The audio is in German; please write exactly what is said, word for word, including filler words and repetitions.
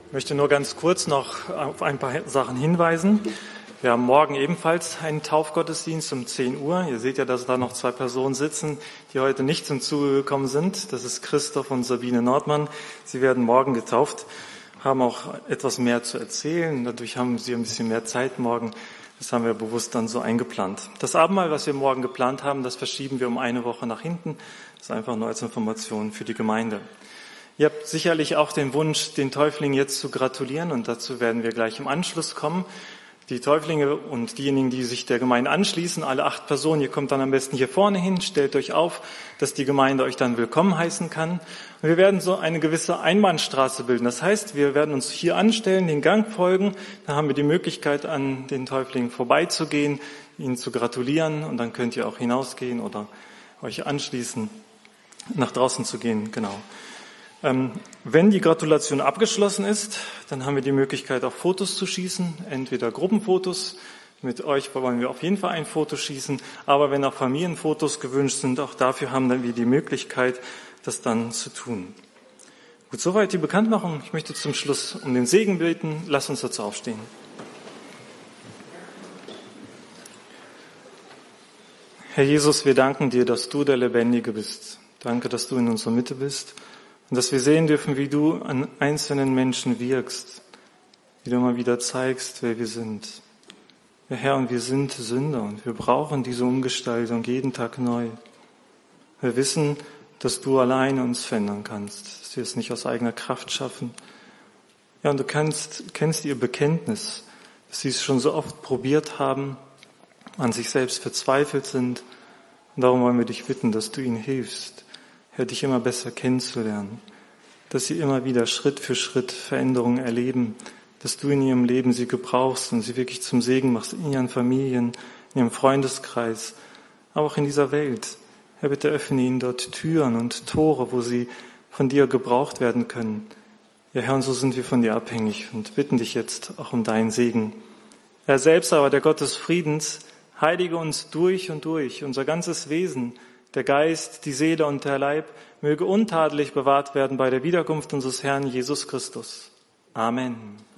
Ich möchte nur ganz kurz noch auf ein paar Sachen hinweisen. Wir haben morgen ebenfalls einen Taufgottesdienst um zehn Uhr. Ihr seht ja, dass da noch zwei Personen sitzen, die heute nicht zum Zuge gekommen sind. Das ist Christoph und Sabine Nordmann. Sie werden morgen getauft, haben auch etwas mehr zu erzählen. Dadurch haben sie ein bisschen mehr Zeit morgen. Das haben wir bewusst dann so eingeplant. Das Abendmahl, was wir morgen geplant haben, das verschieben wir um eine Woche nach hinten. Das ist einfach nur als Information für die Gemeinde. Ihr habt sicherlich auch den Wunsch, den Täuflingen jetzt zu gratulieren, und dazu werden wir gleich im Anschluss kommen. Die Täuflinge und diejenigen, die sich der Gemeinde anschließen, alle acht Personen, ihr kommt dann am besten hier vorne hin, stellt euch auf, dass die Gemeinde euch dann willkommen heißen kann. Und wir werden so eine gewisse Einbahnstraße bilden. Das heißt, wir werden uns hier anstellen, den Gang folgen, dann haben wir die Möglichkeit, an den Täuflingen vorbeizugehen, ihnen zu gratulieren, und dann könnt ihr auch hinausgehen oder euch anschließen, nach draußen zu gehen, genau. Ähm, wenn die Gratulation abgeschlossen ist, dann haben wir die Möglichkeit, auch Fotos zu schießen, entweder Gruppenfotos. Mit euch wollen wir auf jeden Fall ein Foto schießen, aber wenn auch Familienfotos gewünscht sind, auch dafür haben wir die Möglichkeit, das dann zu tun. Gut, soweit die Bekanntmachung. Ich möchte zum Schluss um den Segen bitten. Lasst uns dazu aufstehen. Herr Jesus, wir danken dir, dass du der Lebendige bist. Danke, dass du in unserer Mitte bist. Und dass wir sehen dürfen, wie du an einzelnen Menschen wirkst, wie du immer wieder zeigst, wer wir sind. Ja, Herr, und wir sind Sünder und wir brauchen diese Umgestaltung jeden Tag neu. Wir wissen, dass du alleine uns verändern kannst, dass wir es nicht aus eigener Kraft schaffen. Ja, und du kennst, kennst ihr Bekenntnis, dass sie es schon so oft probiert haben, an sich selbst verzweifelt sind. Und darum wollen wir dich bitten, dass du ihnen hilfst, Herr, dich immer besser kennenzulernen, dass sie immer wieder Schritt für Schritt Veränderungen erleben, dass du in ihrem Leben sie gebrauchst und sie wirklich zum Segen machst in ihren Familien, in ihrem Freundeskreis, aber auch in dieser Welt. Herr, bitte öffne ihnen dort Türen und Tore, wo sie von dir gebraucht werden können. Ja, Herr, und so sind wir von dir abhängig und bitten dich jetzt auch um deinen Segen. Er selbst aber, der Gott des Friedens, heilige uns durch und durch, unser ganzes Wesen, der Geist, die Seele und der Leib, möge untadelig bewahrt werden bei der Wiederkunft unseres Herrn Jesus Christus. Amen.